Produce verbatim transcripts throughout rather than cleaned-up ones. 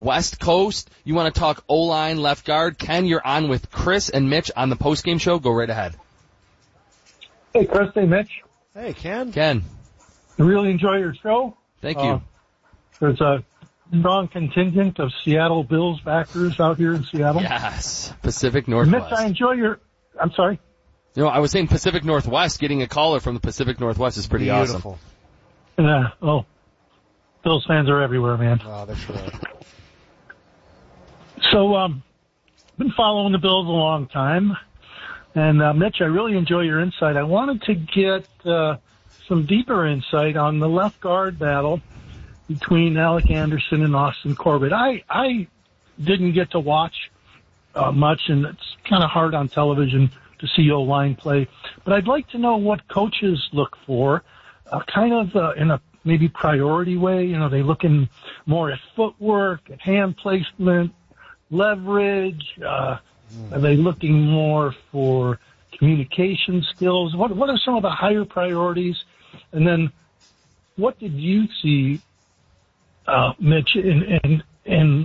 West Coast. You want to talk O-line, left guard. Ken, you're on with Chris and Mitch on the postgame show. Go right ahead. Hey, Chris. Hey, Mitch. Hey, Ken. Ken. I really enjoy your show. Thank uh, you. There's a strong contingent of Seattle Bills backers out here in Seattle. Yes. Pacific Northwest. Mitch, I enjoy your, I'm sorry. You know, I was saying Pacific Northwest. Getting a caller from the Pacific Northwest is pretty Beautiful. awesome. Yeah. Oh, Bills fans are everywhere, man. Oh, that's right. So, um, been following the Bills a long time. And, uh, Mitch, I really enjoy your insight. I wanted to get, uh, some deeper insight on the left guard battle between Alec Anderson and Austin Corbett. I, I didn't get to watch, uh, much, and it's kind of hard on television to see O-line play. But I'd like to know what coaches look for, uh, kind of, uh, in a maybe priority way. You know, they looking more at footwork, at hand placement, leverage, uh, are they looking more for communication skills? What what are some of the higher priorities? And then what did you see, uh, Mitch, in, in, in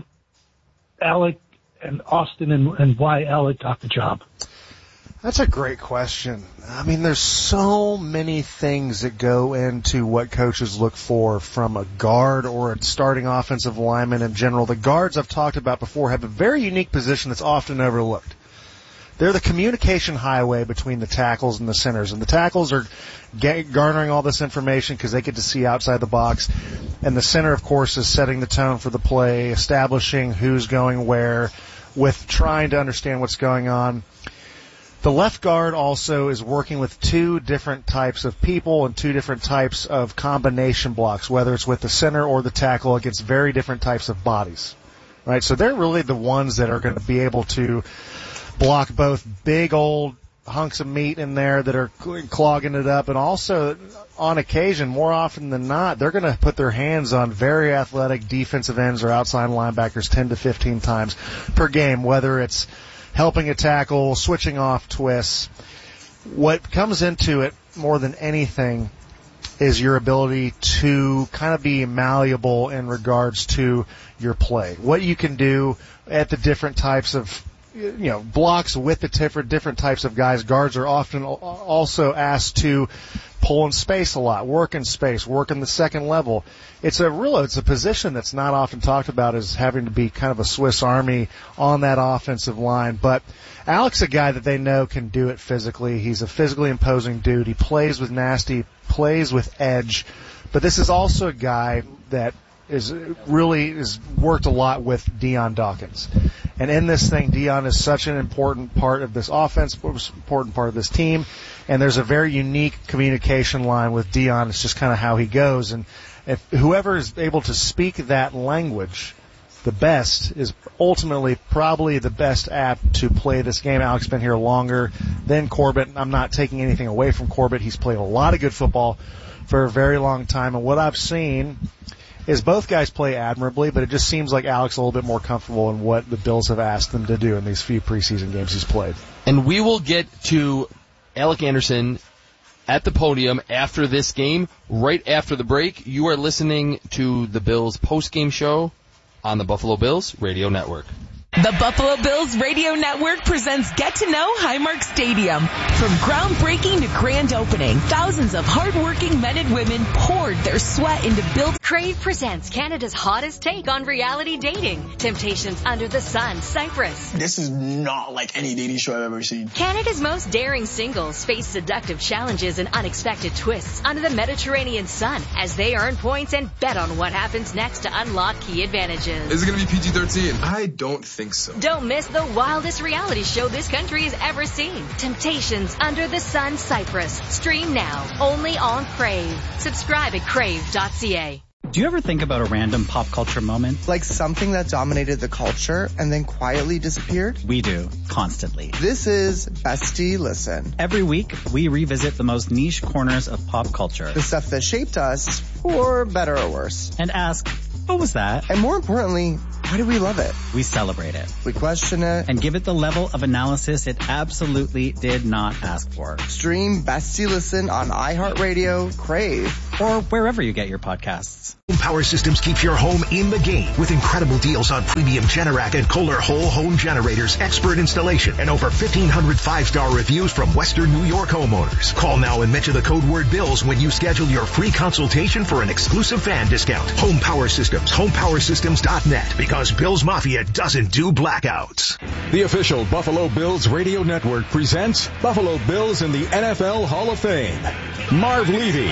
Alec and Austin, and, and why Alec got the job? That's a great question. I mean, there's so many things that go into what coaches look for from a guard or a starting offensive lineman in general. The guards I've talked about before have a very unique position that's often overlooked. They're the communication highway between the tackles and the centers. And the tackles are garnering all this information because they get to see outside the box. And the center, of course, is setting the tone for the play, establishing who's going where, with trying to understand what's going on. The left guard also is working with two different types of people and two different types of combination blocks, whether it's with the center or the tackle against very different types of bodies, right? So they're really the ones that are going to be able to block both big old hunks of meat in there that are clogging it up, and also on occasion, more often than not, they're going to put their hands on very athletic defensive ends or outside linebackers ten to fifteen times per game, whether it's helping a tackle, switching off twists. What comes into it more than anything is your ability to kind of be malleable in regards to your play. What you can do at the different types of, you know, blocks with the different, different types of guys. Guards are often also asked to pull in space a lot, work in space, work in the second level. It's a real, it's a position that's not often talked about as having to be kind of a Swiss Army on that offensive line. But Alec's a guy that they know can do it physically. He's a physically imposing dude. He plays with nasty, plays with edge. But this is also a guy that is really is worked a lot with Deion Dawkins. And in this thing, Deion is such an important part of this offense, important part of this team. And there's a very unique communication line with Deion. It's just kind of how he goes. And if whoever is able to speak that language the best is ultimately probably the best apt to play this game. Alec's been here longer than Corbett. I'm not taking anything away from Corbett. He's played a lot of good football for a very long time. And what I've seen is both guys play admirably, but it just seems like Alec's a little bit more comfortable in what the Bills have asked them to do in these few preseason games he's played. And we will get to Alec Anderson at the podium after this game. Right after the break, you are listening to the Bills postgame show on the Buffalo Bills Radio Network. The Buffalo Bills Radio Network presents Get to Know Highmark Stadium. From groundbreaking to grand opening, thousands of hardworking men and women poured their sweat into building. Crave presents Canada's hottest take on reality dating. Temptations Under the Sun, Cyprus. This is not like any dating show I've ever seen. Canada's most daring singles face seductive challenges and unexpected twists under the Mediterranean sun as they earn points and bet on what happens next to unlock key advantages. Is it going to be P G thirteen? I don't think so. Don't miss the wildest reality show this country has ever seen. Temptations Under the Sun, Cyprus. Stream now, only on Crave. Subscribe at crave dot c a. Do you ever think about a random pop culture moment? Like something that dominated the culture and then quietly disappeared? We do, constantly. This is Bestie Listen. Every week, we revisit the most niche corners of pop culture. The stuff that shaped us, for better or worse. And ask, what was that? And more importantly, why do we love it? We celebrate it. We question it. And give it the level of analysis it absolutely did not ask for. Stream Bestie Listen on iHeartRadio, Crave, or wherever you get your podcasts. Home Power Systems keeps your home in the game with incredible deals on premium Generac and Kohler whole home generators, expert installation, and over fifteen hundred five-star reviews from Western New York homeowners. Call now and mention the code word BILLS when you schedule your free consultation for an exclusive fan discount. Home Power Systems, home power systems dot net, because Bills Mafia doesn't do blackouts. The official Buffalo Bills radio network presents Buffalo Bills in the N F L Hall of Fame. Marv Levy.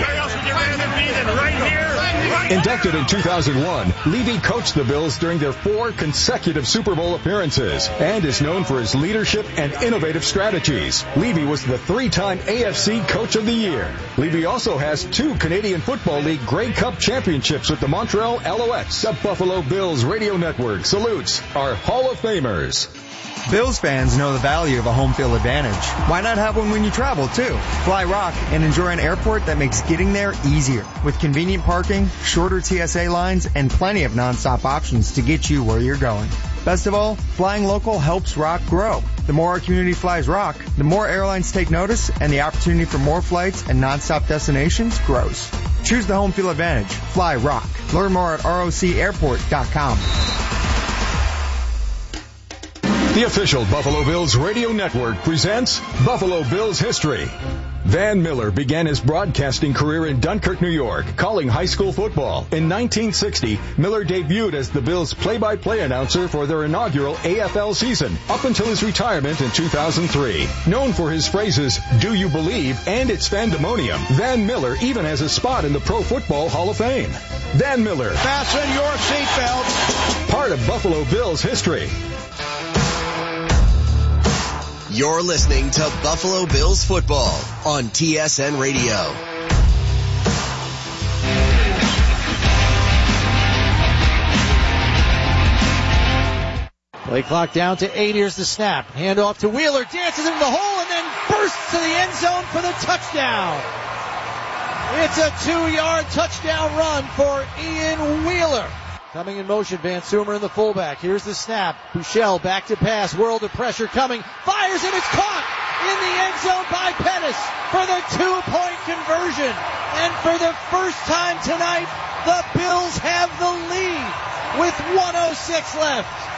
Inducted in two thousand one, Levy coached the Bills during their four consecutive Super Bowl appearances and is known for his leadership and innovative strategies. Levy was the three-time A F C Coach of the Year. Levy also has two Canadian Football League Grey Cup championships with the Montreal Alouettes. The Buffalo Bills radio network salutes our Hall of Famers. Bills fans know the value of a home field advantage. Why not have one when you travel, too? Fly Rock and enjoy an airport that makes getting there easier, with convenient parking, shorter T S A lines, and plenty of nonstop options to get you where you're going. Best of all, flying local helps Rock grow. The more our community flies Rock, the more airlines take notice, and the opportunity for more flights and nonstop destinations grows. Choose the home field advantage. Fly Rock. Learn more at R O C airport dot com. The official Buffalo Bills radio network presents Buffalo Bills History. Van Miller began his broadcasting career in Dunkirk, New York, calling high school football. In nineteen sixty, Miller debuted as the Bills' play-by-play announcer for their inaugural A F L season, up until his retirement in two thousand three. Known for his phrases, "Do you believe?" and "It's Fandemonium," Van Miller even has a spot in the Pro Football Hall of Fame. Van Miller. Fasten your seatbelts. Part of Buffalo Bills history. You're listening to Buffalo Bills football on T S N Radio. Play clock down to eight. Here's the snap. Hand off to Wheeler. Dances into the hole and then bursts to the end zone for the touchdown. It's a two-yard touchdown run for Ian Wheeler. Coming in motion, Van Sumer in the fullback. Here's the snap. Buechele back to pass. World of pressure coming. Fires and it's caught in the end zone by Pettis for the two-point conversion. And for the first time tonight, the Bills have the lead with one oh six left.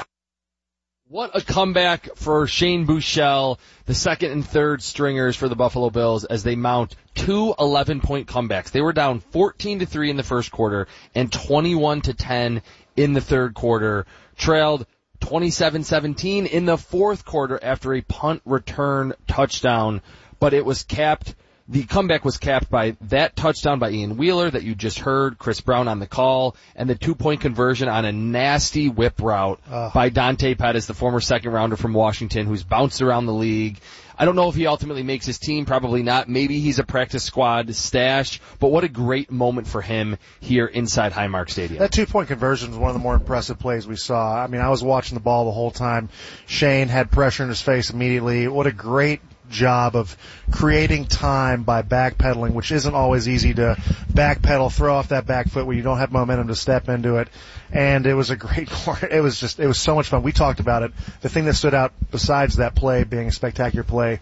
What a comeback for Shane Buechele, the second and third stringers for the Buffalo Bills, as they mount two eleven-point comebacks. They were down fourteen to three in the first quarter and twenty-one to ten in the third quarter, trailed twenty-seven seventeen in the fourth quarter after a punt return touchdown, but it was capped. The comeback was capped by that touchdown by Ian Wheeler that you just heard, Chris Brown on the call, and the two-point conversion on a nasty whip route uh. by Dante Pettis, the former second-rounder from Washington, who's bounced around the league. I don't know if he ultimately makes his team, probably not. Maybe he's a practice squad stash, but what a great moment for him here inside Highmark Stadium. That two-point conversion was one of the more impressive plays we saw. I mean, I was watching the ball the whole time. Shane had pressure in his face immediately. What a great job of creating time by backpedaling, which isn't always easy to backpedal, throw off that back foot when you don't have momentum to step into it. And it was a great, it was just, it was so much fun. We talked about it. The thing that stood out besides that play being a spectacular play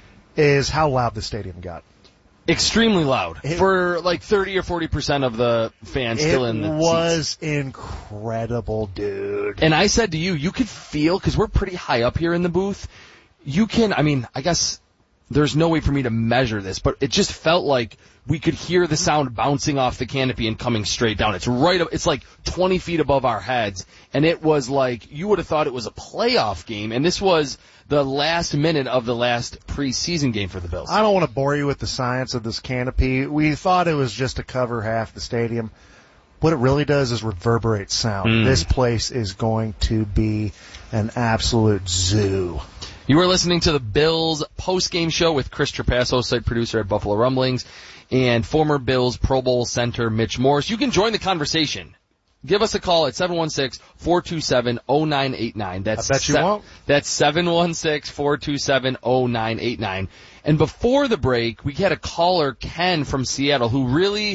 is how loud the stadium got. Extremely loud. It, for like thirty or forty percent of the fans still in the It was seats. Incredible, dude. And I said to you, you could feel, because we're pretty high up here in the booth, you can, I mean, I guess there's no way for me to measure this, but it just felt like we could hear the sound bouncing off the canopy and coming straight down. It's right up, it's like twenty feet above our heads, and it was like, you would have thought it was a playoff game, and this was the last minute of the last preseason game for the Bills. I don't want to bore you with the science of this canopy. We thought it was just to cover half the stadium. What it really does is reverberate sound. Mm. This place is going to be an absolute zoo. You are listening to the Bills post-game show with Chris Trapasso, site producer at Buffalo Rumblings, and former Bills Pro Bowl center Mitch Morse. You can join the conversation. Give us a call at seven one six, four two seven, zero nine eight nine. That's I bet you se- won't. That's seven one six, four two seven, zero nine eight nine. And before the break, we had a caller, Ken from Seattle, who really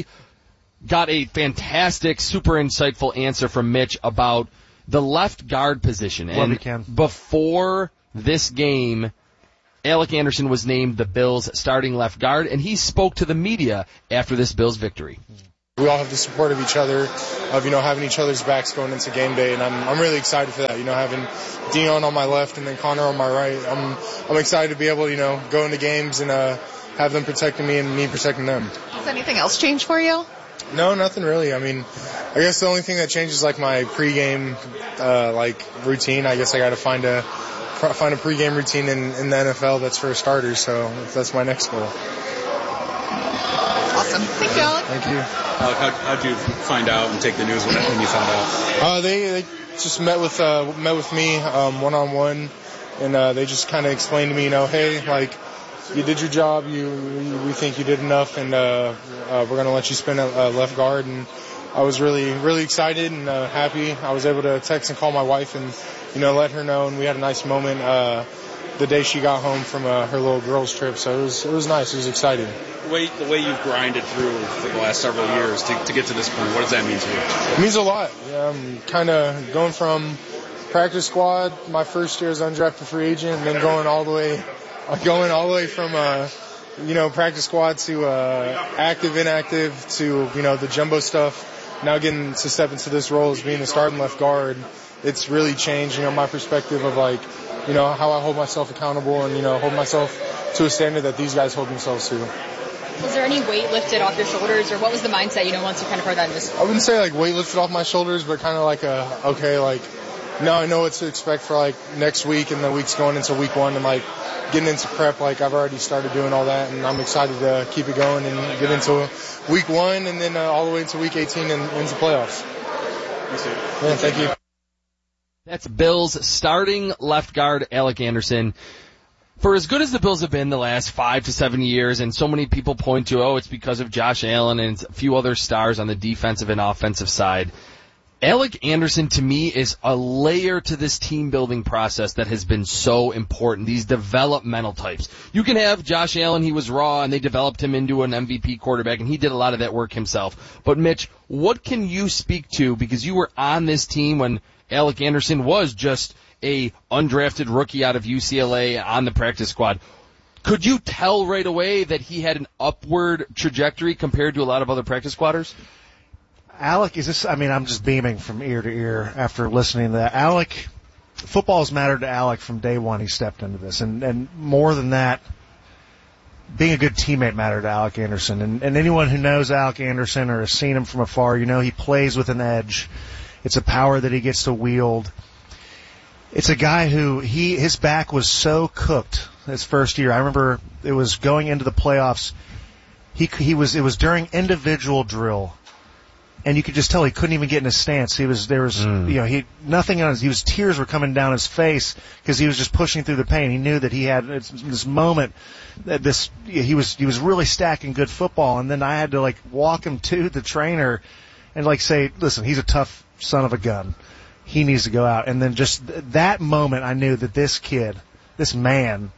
got a fantastic, super insightful answer from Mitch about the left guard position. Love and you, Ken. Before this game, Alec Anderson was named the Bills' starting left guard, and he spoke to the media after this Bills victory. We all have the support of each other, of, you know, having each other's backs going into game day, and I'm I'm really excited for that. You know, having Dion on my left and then Connor on my right. I'm I'm excited to be able to, you know, go into games and uh, have them protecting me and me protecting them. Has anything else changed for you? No, nothing really. I mean, I guess the only thing that changes is like my pregame uh, like routine. I guess I got to find a find a pregame routine in, in the N F L that's for starters. So that's my next goal. Awesome. Thank you, Alec. Thank you. Alec, how how'd you find out and take the news when, when you found out? Uh, they, they just met with uh, met with me um, one on one, and uh, they just kind of explained to me, you know, hey, like, you did your job. You we think you did enough, and uh, uh, we're gonna let you spin at uh, left guard. And I was really really excited and uh, happy. I was able to text and call my wife and, you know, let her know, and we had a nice moment uh, the day she got home from uh, her little girls trip. So it was it was nice. It was exciting. The way, the way you've grinded through for the last several years to, to get to this point, what does that mean to you? It means a lot. Yeah, I'm kind of going from practice squad my first year as undrafted free agent, and then going all the way, going all the way from uh, you know, practice squad to uh, active, inactive to, you know, the jumbo stuff. Now getting to step into this role as being the starting left guard, it's really changed, you know, my perspective of, like, you know, how I hold myself accountable and, you know, hold myself to a standard that these guys hold themselves to. Was there any weight lifted off your shoulders, or what was the mindset, you know, once you kind of heard that? Just... I wouldn't say, like, weight lifted off my shoulders, but kind of like a, okay, like, now I know what to expect for, like, next week and the weeks going into week one, and, like, getting into prep, like, I've already started doing all that, and I'm excited to keep it going and get into week one and then uh, all the way into week eighteen and into playoffs. Yeah, thank you. That's Bills starting left guard Alec Anderson. For as good as the Bills have been the last five to seven years, and so many people point to, oh, it's because of Josh Allen and a few other stars on the defensive and offensive side, Alec Anderson, to me, is a layer to this team-building process that has been so important, these developmental types. You can have Josh Allen, he was raw, and they developed him into an M V P quarterback, and he did a lot of that work himself. But, Mitch, what can you speak to, because you were on this team when Alec Anderson was just a undrafted rookie out of U C L A on the practice squad. Could you tell right away that he had an upward trajectory compared to a lot of other practice squatters? Alec, is this, I mean, I'm just beaming from ear to ear after listening to that. Alec, football's mattered to Alec from day one he stepped into this. And, and more than that, being a good teammate mattered to Alec Anderson. And, and anyone who knows Alec Anderson or has seen him from afar, you know he plays with an edge. It's a power that he gets to wield. It's a guy who, he his back was so cooked his first year. I remember it was going into the playoffs. He he was it was during individual drill, and you could just tell he couldn't even get in his stance. He was there was mm. you know he nothing on his he was tears were coming down his face because he was just pushing through the pain. He knew that he had this moment that this he was he was really stacking good football, and then I had to like walk him to the trainer and like say, listen, he's a tough son of a gun. He needs to go out. And then just that moment, I knew that this kid, this man,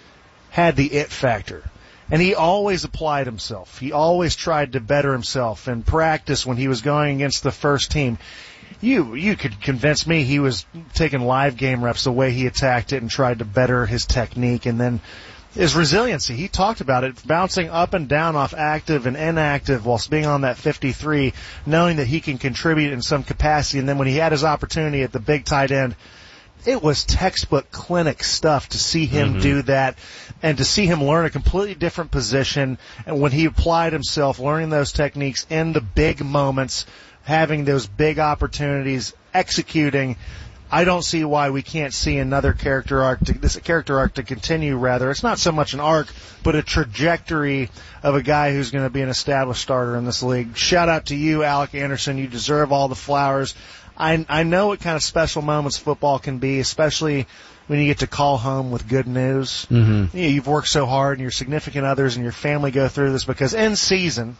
had the it factor. And he always applied himself. He always tried to better himself in practice when he was going against the first team. You you could convince me he was taking live game reps the way he attacked it and tried to better his technique. And then his resiliency, he talked about it, bouncing up and down off active and inactive whilst being on that fifty-three, knowing that he can contribute in some capacity. And then when he had his opportunity at the big tight end, it was textbook clinic stuff to see him mm-hmm. do that and to see him learn a completely different position. And when he applied himself, learning those techniques in the big moments, having those big opportunities, executing, I don't see why we can't see another character arc, to, this character arc to continue, rather. It's not so much an arc, but a trajectory of a guy who's going to be an established starter in this league. Shout out to you, Alec Anderson. You deserve all the flowers. I, I know what kind of special moments football can be, especially when you get to call home with good news. Mm-hmm. You know, you've worked so hard, and your significant others and your family go through this, because in season,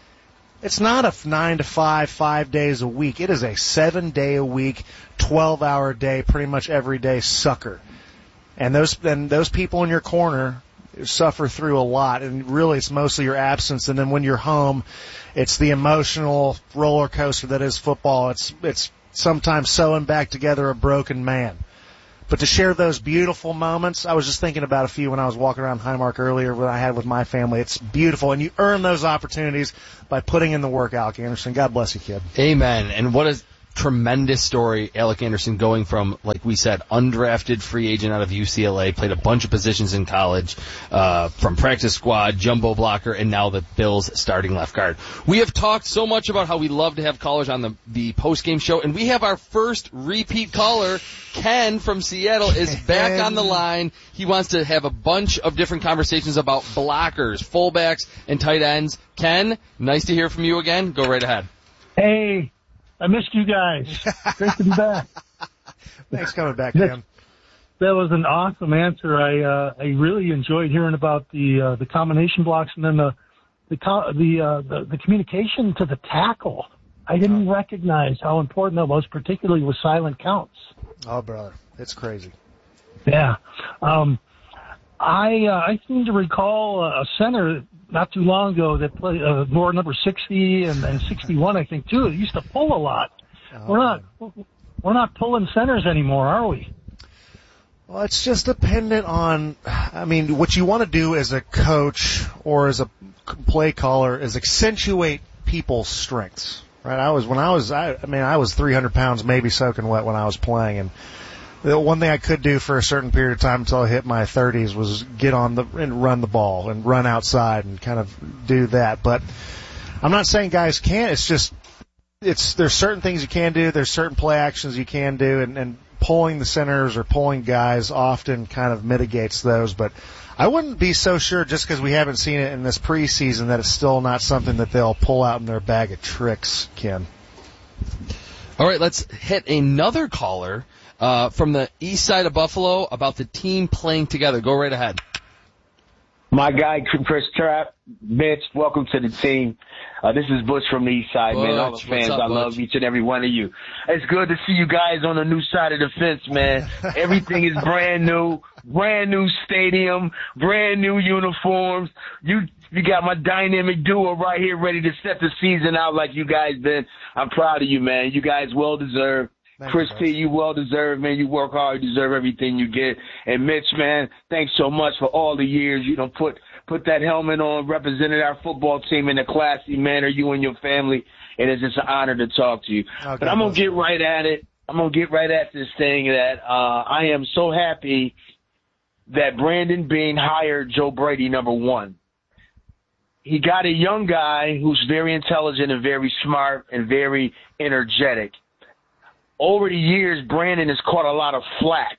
it's not a nine to five, five days a week. It is a seven day a week, twelve hour day, pretty much every day sucker. And those and those people in your corner suffer through a lot. And really, it's mostly your absence. And then when you're home, it's the emotional roller coaster that is football. It's it's sometimes sewing back together a broken man. But to share those beautiful moments, I was just thinking about a few when I was walking around Highmark earlier when I had with my family. It's beautiful, and you earn those opportunities by putting in the work, Alec Anderson. God bless you, kid. Amen. And what a tremendous story, Alec Anderson, going from, like we said, undrafted free agent out of U C L A, played a bunch of positions in college, uh, from practice squad, jumbo blocker, and now the Bills starting left guard. We have talked so much about how we love to have callers on the, the post-game show, and we have our first repeat caller. Ken from Seattle is back on the line. He wants to have a bunch of different conversations about blockers, fullbacks, and tight ends. Ken, nice to hear from you again. Go right ahead. Hey, I missed you guys. Great to be back. Thanks for coming back, Ken. That was an awesome answer. I uh, I really enjoyed hearing about the uh, the combination blocks and then the the the, uh, the the communication to the tackle. I didn't recognize how important that was, particularly with silent counts. Oh, brother, it's crazy. Yeah, um, I uh, I seem to recall a center not too long ago that played uh, more number sixty and, and sixty-one, I think, too. It used to pull a lot. Oh. We're not we're not pulling centers anymore, are we? Well, it's just dependent on, I mean, what you want to do as a coach or as a play caller is accentuate people's strengths, right? I was, when I was, I, I mean, I was three hundred pounds, maybe soaking wet when I was playing, and the one thing I could do for a certain period of time until I hit my thirties was get on the and run the ball and run outside and kind of do that. But I'm not saying guys can't. It's just it's there's certain things you can do. There's certain play actions you can do, and, and pulling the centers or pulling guys often kind of mitigates those. But I wouldn't be so sure just because we haven't seen it in this preseason that it's still not something that they'll pull out in their bag of tricks, Ken. All right, let's hit another caller. Uh, from the east side of Buffalo about the team playing together. Go right ahead. My guy, Chris Trapp. Mitch, welcome to the team. Uh, this is Butch from the east side, Butch, man. All the fans, up, I love Butch? Each and every one of you. It's good to see you guys on the new side of the fence, man. Everything is brand new, brand new stadium, brand new uniforms. You you got my dynamic duo right here ready to set the season out like you guys been. I'm proud of you, man. You guys well deserved. Thank Chris you, T, you well deserved, man. You work hard, you deserve everything you get. And Mitch, man, thanks so much for all the years you don't put put that helmet on, represented our football team in a classy manner, you and your family. And it's just an honor to talk to you. Okay, but I'm gonna get right at it. I'm gonna get right at this thing that uh I am so happy that Brandon Beane hired Joe Brady, number one. He got a young guy who's very intelligent and very smart and very energetic. Over the years, Brandon has caught a lot of flack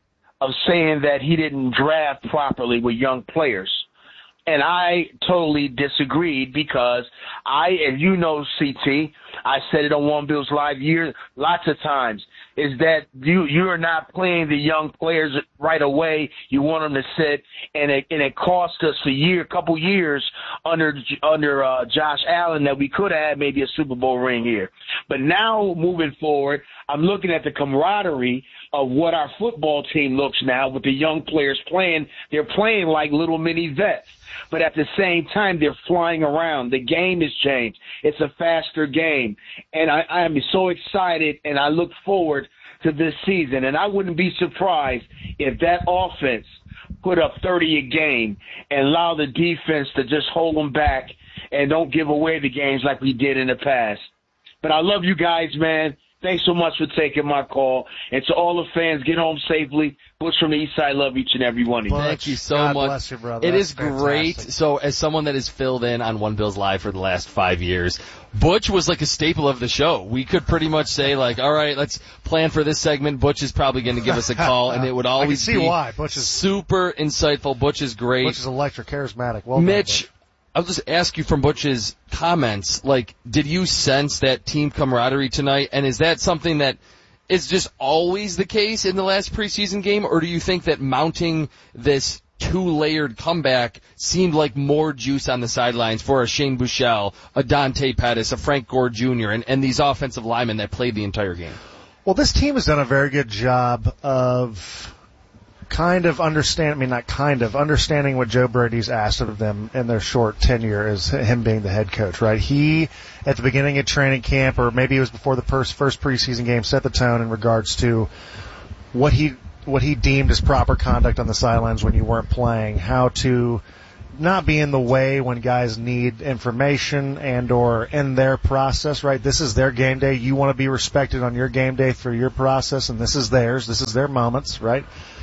of saying that he didn't draft properly with young players. And I totally disagreed because I, and you know, C T, I said it on One Bills Live years, lots of times, is that you, you're not playing the young players right away. You want them to sit, and it, and it cost us a year, a couple years under, under, uh, Josh Allen that we could have had maybe a Super Bowl ring here. But now moving forward, I'm looking at the camaraderie of what our football team looks now with the young players playing. They're playing like little mini vets. But at the same time, they're flying around. The game has changed. It's a faster game. And I, I am so excited, and I look forward to this season. And I wouldn't be surprised if that offense put up thirty a game and allow the defense to just hold them back and don't give away the games like we did in the past. But I love you guys, man. Thanks so much for taking my call. And to all the fans, get home safely. Butch from the East Side, love each and every one of you. Thank you so God much. Bless you, brother. It That's is fantastic. Great. So as someone that has filled in on One Bills Live for the last five years, Butch was like a staple of the show. We could pretty much say like, all right, let's plan for this segment. Butch is probably going to give us a call, and it would always I can see be why. Butch is super insightful. Butch is great. Butch is electric, charismatic. Well Mitch, done, I'll just ask you from Butch's comments, like, did you sense that team camaraderie tonight? And is that something that is just always the case in the last preseason game? Or do you think that mounting this two-layered comeback seemed like more juice on the sidelines for a Shane Buechele, a Dante Pettis, a Frank Gore Junior, and, and these offensive linemen that played the entire game? Well, this team has done a very good job of kind of understand, I mean, not kind of, understanding what Joe Brady's asked of them in their short tenure as him being the head coach, right? He, at the beginning of training camp, or maybe it was before the first, first preseason game, set the tone in regards to what he what he deemed as proper conduct on the sidelines when you weren't playing, how to not be in the way when guys need information and or in their process, right? This is their game day. You want to be respected on your game day for your process, and this is theirs. This is their moments, right?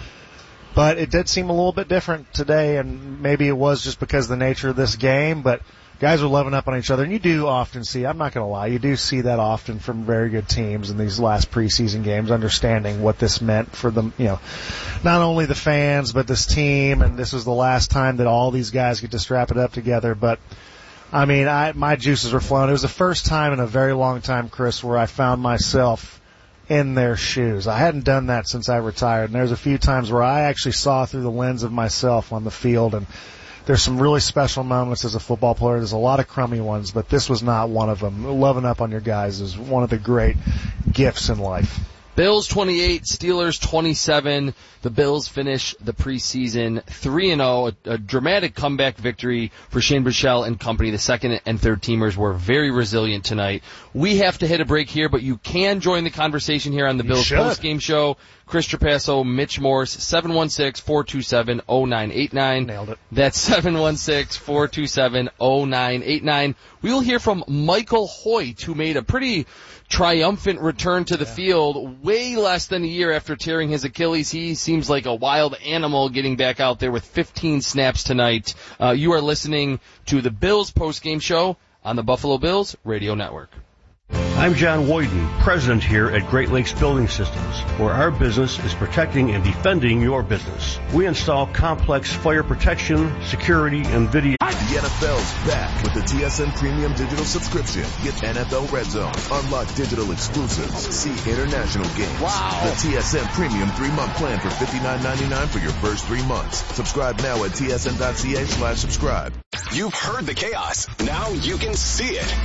But it did seem a little bit different today, and maybe it was just because of the nature of this game, but guys are loving up on each other, and you do often see, I'm not going to lie, you do see that often from very good teams in these last preseason games, understanding what this meant for them, you know, not only the fans, but this team, and this was the last time that all these guys get to strap it up together. But, I mean, I, my juices were flowing. It was the first time in a very long time, Chris, where I found myself in their shoes. I hadn't done that since I retired, and there's a few times where I actually saw through the lens of myself on the field, and there's some really special moments as a football player. There's a lot of crummy ones, but this was not one of them. Loving up on your guys is one of the great gifts in life. Bills twenty-eight, Steelers twenty-seven. The Bills finish the preseason three and oh, a, a dramatic comeback victory for Shane Buechele and company. The second and third teamers were very resilient tonight. We have to hit a break here, but you can join the conversation here on the Bills post-game show. Chris Trapasso, Mitch Morse, seven one six, four two seven, oh nine eight nine. Nailed it. That's seven one six, four two seven, oh nine eight nine. We will hear from Michael Hoyt, who made a pretty triumphant return to the yeah. field way less than a year after tearing his Achilles. He seems like a wild animal getting back out there with fifteen snaps tonight. Uh, you are listening to the Bills postgame show on the Buffalo Bills Radio Network. I'm John Woyden, president here at Great Lakes Building Systems, where our business is protecting and defending your business. We install complex fire protection, security, and video. The N F L's back with the T S N Premium Digital Subscription. Get N F L Red Zone, unlock digital exclusives, see international games. Wow. The T S N Premium three-month plan for fifty-nine ninety-nine for your first three months. Subscribe now at T S N dot C A slash subscribe. You've heard the chaos. Now you can see it.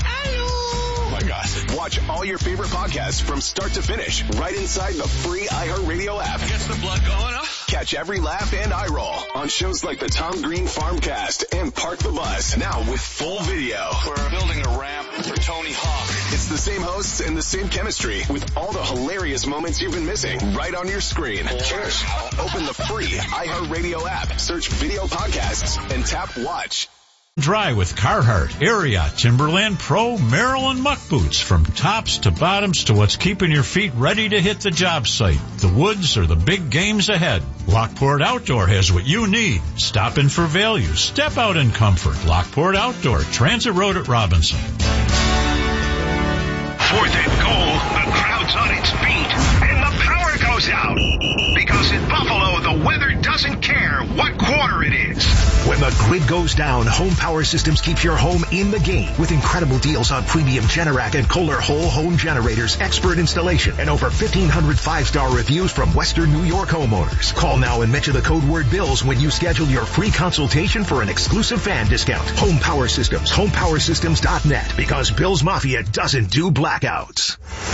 Oh my God. Watch all your favorite podcasts from start to finish right inside the free iHeartRadio app. Gets the blood going up. Catch every laugh and eye roll on shows like the Tom Green Farmcast and Park the Bus. Now with full video. We're building a ramp for Tony Hawk. It's the same hosts and the same chemistry with all the hilarious moments you've been missing right on your screen. Cheers. Open the free iHeartRadio app, search video podcasts, and tap watch. Dry with Carhartt, Ariat, Timberland Pro, Maryland muck boots. From tops to bottoms to what's keeping your feet ready to hit the job site, the woods, or the big games ahead. Lockport Outdoor has what you need. Stop in for value. Step out in comfort. Lockport Outdoor, Transit Road at Robinson. Fourth and goal, the crowd's on its feet, and the power goes out. Because in Buffalo, the weather doesn't care what quarter it is. When the grid goes down, Home Power Systems keeps your home in the game with incredible deals on premium Generac and Kohler whole home generators, expert installation, and over fifteen hundred five-star reviews from Western New York homeowners. Call now and mention the code word BILLS when you schedule your free consultation for an exclusive fan discount. Home Power Systems, home power systems dot net, because Bills Mafia doesn't do blackouts.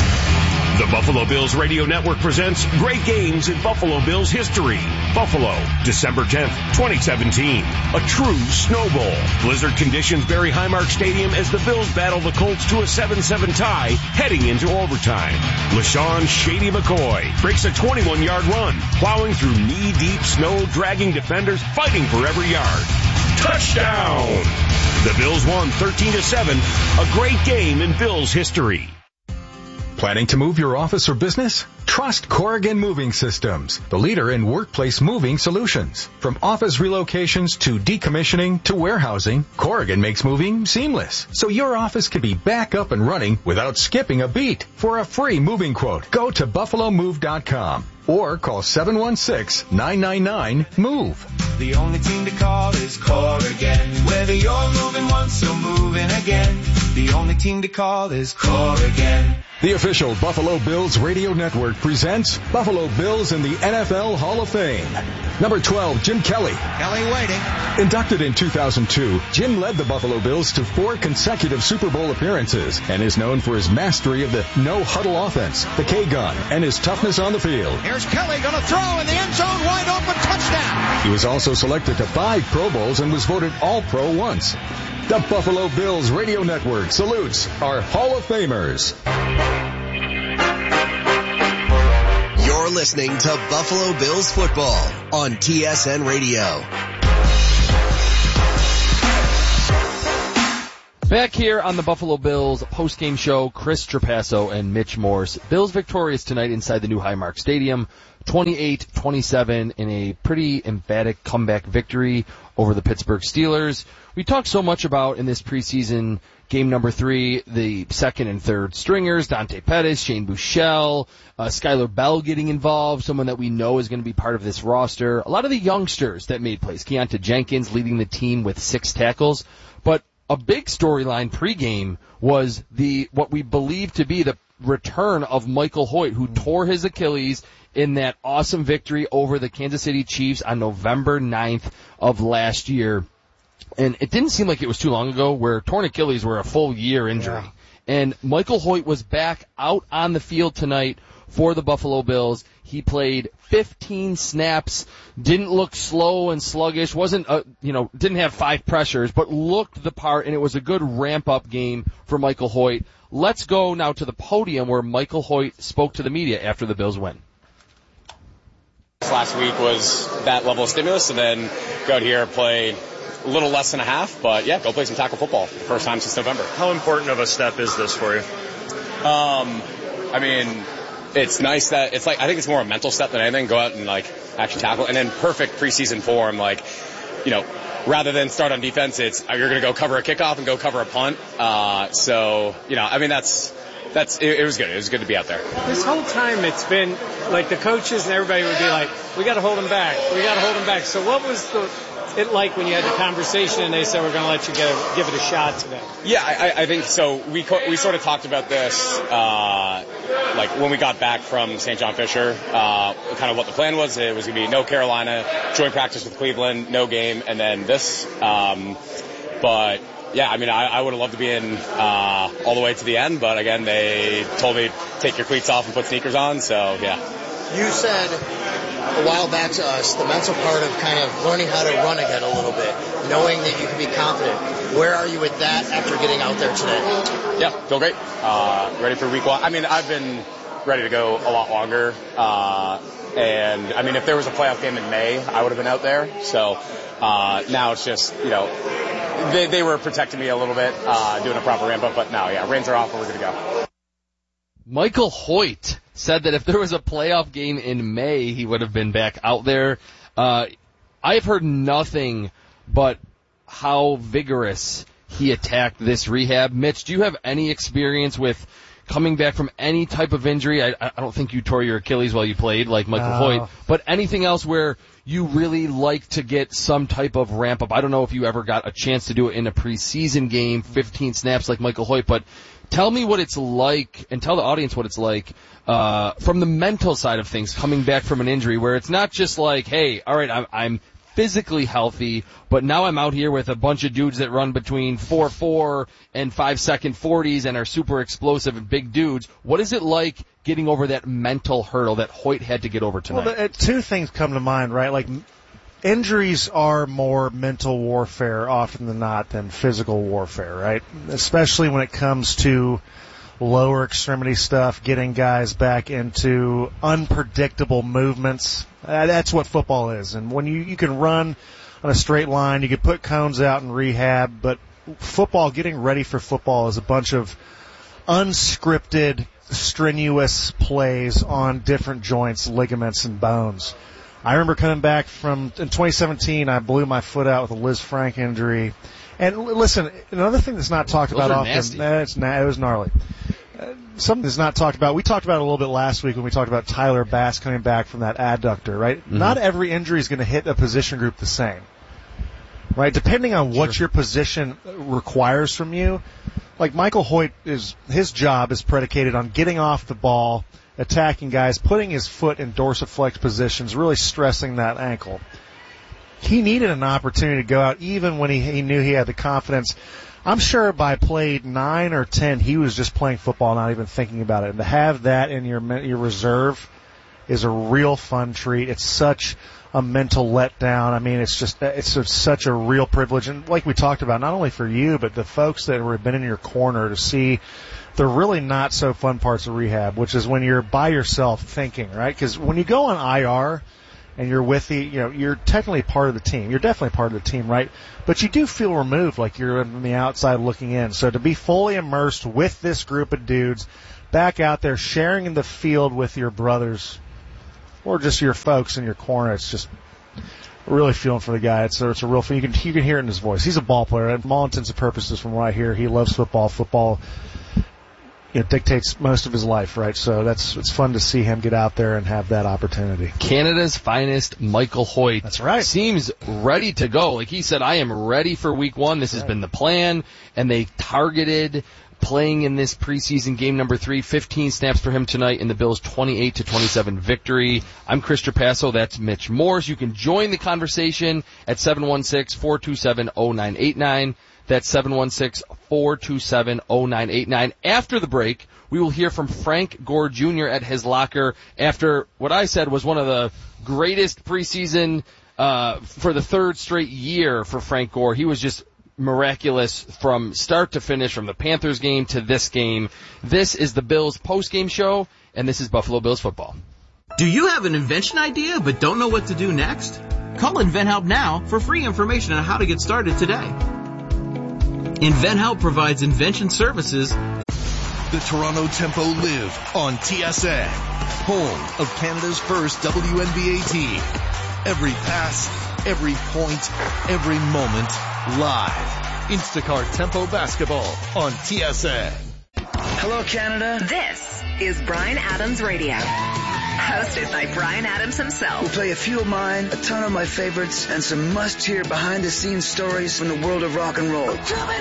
The Buffalo Bills Radio Network presents Great Games in Buffalo Bills History. Buffalo, December tenth, twenty seventeen. A true snowball. Blizzard conditions bury Highmark Stadium as the Bills battle the Colts to a seven seven tie heading into overtime. LaShawn Shady McCoy breaks a twenty-one-yard run, plowing through knee-deep snow, dragging defenders, fighting for every yard. Touchdown! The Bills won thirteen to seven. A great game in Bills history. Planning to move your office or business? Trust Corrigan Moving Systems, the leader in workplace moving solutions. From office relocations to decommissioning to warehousing, Corrigan makes moving seamless, so your office can be back up and running without skipping a beat. For a free moving quote, go to buffalo move dot com or call seven one six, nine nine nine, MOVE. The only team to call is Corrigan. Whether you're moving once or moving again, the only team to call is Corrigan. The official Buffalo Bills Radio Network presents Buffalo Bills in the N F L Hall of Fame. Number twelve, Jim Kelly. Kelly waiting. Inducted in two thousand two, Jim led the Buffalo Bills to four consecutive Super Bowl appearances and is known for his mastery of the no-huddle offense, the K-gun, and his toughness on the field. Here's Kelly going to throw in the end zone, wide open, touchdown. He was also selected to five Pro Bowls and was voted All-Pro once. The Buffalo Bills Radio Network salutes our Hall of Famers. You're listening to Buffalo Bills football on T S N Radio. Back here on the Buffalo Bills post-game show, Chris Trapasso and Mitch Morse. Bills victorious tonight inside the new Highmark Stadium, twenty-eight twenty-seven in a pretty emphatic comeback victory over the Pittsburgh Steelers. We talked so much about in this preseason game number three, the second and third stringers, Dante Pettis, Shane Buechele, uh, Skylar Bell getting involved, someone that we know is going to be part of this roster. A lot of the youngsters that made plays. Keontae Jenkins leading the team with six tackles. But a big storyline pregame was the what we believe to be the return of Michael Hoyt, who tore his Achilles in that awesome victory over the Kansas City Chiefs on November ninth of last year. And it didn't seem like it was too long ago where torn Achilles were a full year injury. Yeah. And Michael Hoyt was back out on the field tonight for the Buffalo Bills. He played fifteen snaps, didn't look slow and sluggish, wasn't, uh, you know, didn't have five pressures, but looked the part, and it was a good ramp-up game for Michael Hoyt. Let's go now to the podium where Michael Hoyt spoke to the media after the Bills win. Last week was that level of stimulus, and then go out here, play a little less than a half, but yeah, go play some tackle football for the first time since November. How important of a step is this for you? Um, I mean, it's nice that it's like, I think it's more a mental step than anything. Go out and like actually tackle, and then perfect preseason form, like, you know, rather than start on defense, it's you're going to go cover a kickoff and go cover a punt. Uh, so, you know, I mean, that's, that's, it, it was good. It was good to be out there. This whole time it's been like the coaches and everybody would be like, we got to hold him back. We got to hold him back. So what was the, it like when you had the conversation and they said we're going to let you get a, give it a shot today? Yeah, I, I think so. We co- we sort of talked about this uh, like when we got back from Saint John Fisher. Uh, kind of what the plan was. It was going to be no Carolina, joint practice with Cleveland, no game, and then this. Um, but yeah, I mean, I, I would have loved to be in uh, all the way to the end. But again, they told me take your cleats off and put sneakers on. So yeah. You said a while back to us, the mental part of kind of learning how to run again a little bit, knowing that you can be confident. Where are you with that after getting out there today? Yeah, feel great. Uh, ready for week one. I mean, I've been ready to go a lot longer. Uh, and, I mean, if there was a playoff game in May, I would have been out there. So uh, now it's just, you know, they, they were protecting me a little bit, uh, doing a proper ramp-up. But now, yeah, reins are off and we're going to go. Michael Hoyt said that if there was a playoff game in May, he would have been back out there. Uh, I've heard nothing but how vigorous he attacked this rehab. Mitch, do you have any experience with coming back from any type of injury? I, I don't think you tore your Achilles while you played like Michael no. Hoyt, but anything else where you really like to get some type of ramp up? I don't know if you ever got a chance to do it in a preseason game, fifteen snaps like Michael Hoyt, but tell me what it's like, and tell the audience what it's like uh, from the mental side of things, coming back from an injury, where it's not just like, hey, all right, I'm, I'm physically healthy, but now I'm out here with a bunch of dudes that run between four four and five second forties and are super explosive and big dudes. What is it like getting over that mental hurdle that Hoyt had to get over tonight? Well, the, two things come to mind, right? Like, injuries are more mental warfare often than not than physical warfare, right? Especially when it comes to lower extremity stuff, getting guys back into unpredictable movements. Uh, that's what football is. And when you, you can run on a straight line, you can put cones out in rehab, but football, getting ready for football is a bunch of unscripted, strenuous plays on different joints, ligaments, and bones. I remember coming back from, in twenty seventeen, I blew my foot out with a Liz Frank injury. And listen, another thing that's not talked Those about are often, nasty. eh, it's na- it was gnarly. Uh, something that's not talked about, we talked about it a little bit last week when we talked about Tyler Bass coming back from that adductor, right? Mm-hmm. Not every injury is going to hit a position group the same, right? Depending on what sure. your position requires from you. Like Michael Hoyt, is his job is predicated on getting off the ball, attacking guys, putting his foot in dorsiflex positions, really stressing that ankle. He needed an opportunity to go out even when he, he knew he had the confidence. I'm sure by play nine or ten, he was just playing football, not even thinking about it. And to have that in your your reserve is a real fun treat. It's such a mental letdown. I mean, it's just it's a, such a real privilege. And like we talked about, not only for you, but the folks that have been in your corner to see the really not so fun parts of rehab, which is when you're by yourself thinking, right? Because when you go on I R and you're with the, you know, you're technically part of the team. You're definitely part of the team, right? But you do feel removed, like you're on the outside looking in. So to be fully immersed with this group of dudes, back out there sharing in the field with your brothers or just your folks in your corner, it's just really feeling for the guy. It's a, it's a real thing. You can, you can hear it in his voice. He's a ball player. And from all intents and purposes, from what I hear, he loves football. Football, it dictates most of his life, right? So that's, it's fun to see him get out there and have that opportunity. Canada's finest, Michael Hoyt. That's right. Seems ready to go. Like he said, I am ready for week one. This has been the plan. And they targeted playing in this preseason game number three, fifteen snaps for him tonight in the Bills' twenty-eight to twenty-seven victory. I'm Chris Trapasso. That's Mitch Morse. You can join the conversation at seven one six, four two seven, zero nine eight nine. That's seven one six, four two seven, zero nine eight nine. After the break, we will hear from Frank Gore Junior at his locker after what I said was one of the greatest preseason uh for the third straight year for Frank Gore. He was just miraculous from start to finish, from the Panthers game to this game. This is the Bills post-game show, and this is Buffalo Bills football. Do you have an invention idea but don't know what to do next? Call InventHelp now for free information on how to get started today. InventHelp provides invention services. The Toronto Tempo live on T S N, home of Canada's first W N B A team. Every pass, every point, every moment, live. Instacart Tempo Basketball on T S N. Hello, Canada. This is Bryan Adams Radio, hosted by Bryan Adams himself. We'll play a few of mine, a ton of my favorites, and some must-hear behind-the-scenes stories from the world of rock and roll.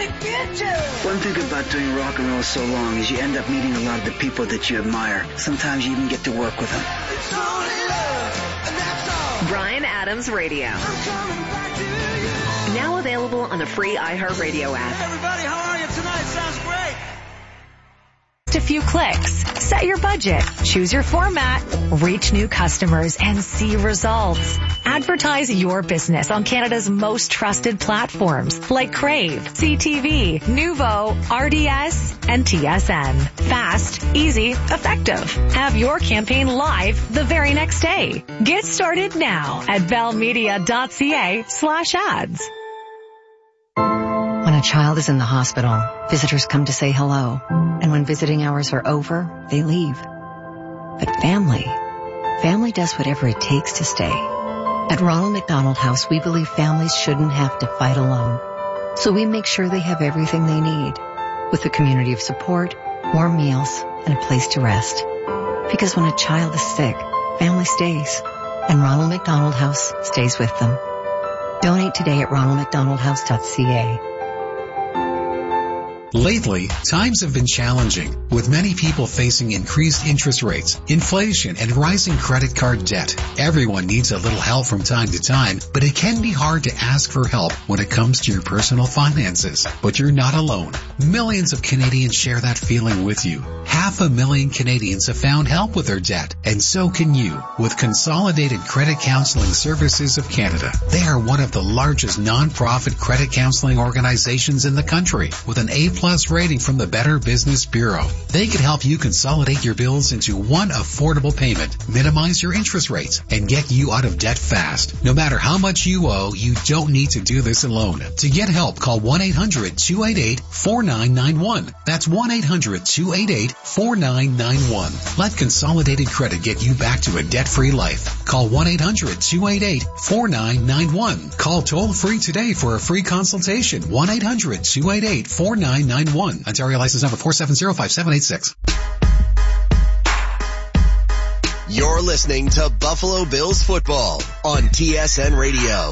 One thing about doing rock and roll so long is you end up meeting a lot of the people that you admire. Sometimes you even get to work with them. Bryan Adams Radio. Now available on the free iHeartRadio app. Everybody, how are you tonight? Sounds great. Just a few clicks. Set your budget. Choose your format. Reach new customers and see results. Advertise your business on Canada's most trusted platforms like Crave, C T V, Nuvo, R D S, and T S N. Fast, easy, effective. Have your campaign live the very next day. Get started now at bellmedia.ca slash ads. When a child is in the hospital, visitors come to say hello. And when visiting hours are over, they leave. But family, family does whatever it takes to stay. At Ronald McDonald House, we believe families shouldn't have to fight alone. So we make sure they have everything they need, with a community of support, warm meals, and a place to rest. Because when a child is sick, family stays. And Ronald McDonald House stays with them. Donate today at ronald mcdonald house dot c a. Lately, times have been challenging, with many people facing increased interest rates, inflation, and rising credit card debt. Everyone needs a little help from time to time, but it can be hard to ask for help when it comes to your personal finances. But you're not alone. Millions of Canadians share that feeling with you. Half a million Canadians have found help with their debt, and so can you, with Consolidated Credit Counseling Services of Canada. They are one of the largest non-profit credit counseling organizations in the country, with an A plus rating from the Better Business Bureau. They can help you consolidate your bills into one affordable payment, minimize your interest rates, and get you out of debt fast. No matter how much you owe, you don't need to do this alone. To get help, call one eight hundred two eight eight four nine nine one. That's one eight hundred two eight eight four nine nine one. Let Consolidated Credit get you back to a debt-free life. Call one eight hundred two eight eight four nine nine one. Call toll-free today for a free consultation. one eight hundred two eight eight four nine nine one. Ontario license number four seven zero five seven eight six. You're listening to Buffalo Bills football on T S N Radio.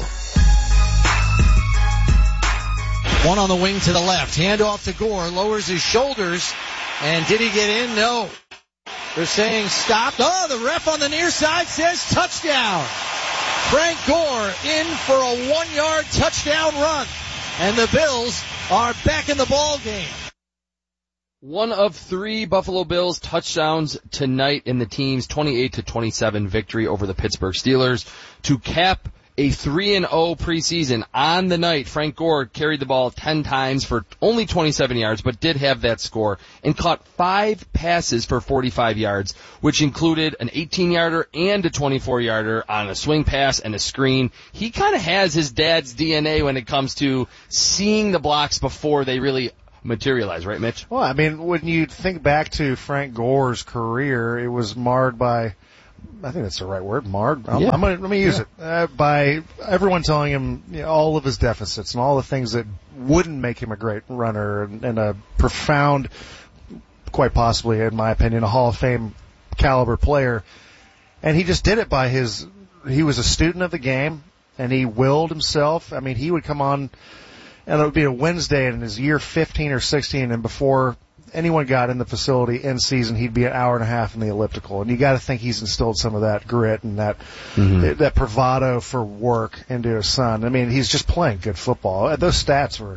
One on the wing to the left. Hand off to Gore. Lowers his shoulders. And did he get in? No. They're saying stop. Oh, the ref on the near side says touchdown. Frank Gore in for a one-yard touchdown run. And the Bills are back in the ball game. One of three Buffalo Bills touchdowns tonight in the team's twenty-eight to twenty-seven victory over the Pittsburgh Steelers to cap a three and oh preseason. On the night, Frank Gore carried the ball ten times for only twenty-seven yards, but did have that score, and caught five passes for forty-five yards, which included an eighteen-yarder and a twenty-four-yarder on a swing pass and a screen. He kind of has his dad's D N A when it comes to seeing the blocks before they really materialize, right, Mitch? Well, I mean, when you think back to Frank Gore's career, it was marred by, I think that's the right word, marred. I'm, Yeah. I'm gonna, let me use Yeah. it. Uh, by everyone telling him you know, all of his deficits and all the things that wouldn't make him a great runner and, and a profound, quite possibly, in my opinion, a Hall of Fame caliber player. And he just did it by his, he was a student of the game and he willed himself. I mean, he would come on and it would be a Wednesday in his year fifteen or sixteen, and before anyone got in the facility in season, he'd be an hour and a half in the elliptical. And you got to think he's instilled some of that grit and that Mm-hmm. that bravado for work into his son. I mean, he's just playing good football. Those stats were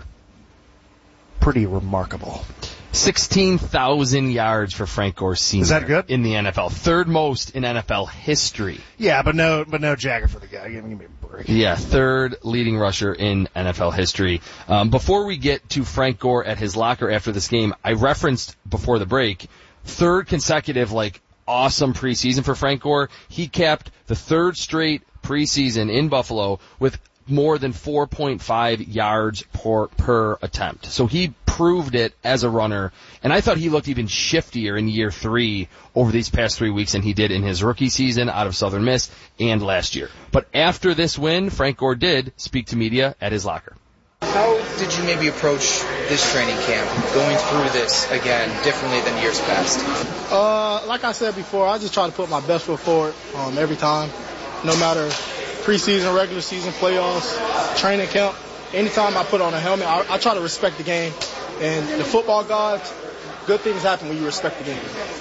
pretty remarkable. sixteen thousand yards for Frank Gore Senior Is that good? In the N F L. Third most in N F L history. Yeah, but no, but no Jagger for the guy. Give me, give me a break. Yeah, third leading rusher in N F L history. Um, before we get to Frank Gore at his locker after this game, I referenced before the break, third consecutive, like, awesome preseason for Frank Gore. He capped the third straight preseason in Buffalo with more than four point five yards per, per attempt. So he proved it as a runner, and I thought he looked even shiftier in year three over these past three weeks than he did in his rookie season out of Southern Miss and last year. But after this win, Frank Gore did speak to media at his locker. How did you maybe approach this training camp, going through this again differently than years past? Uh, like I said before, I just try to put my best foot forward um, every time, no matter preseason, regular season, playoffs, training camp. Anytime I put on a helmet, I, I try to respect the game. And the football gods, good things happen when you respect the game.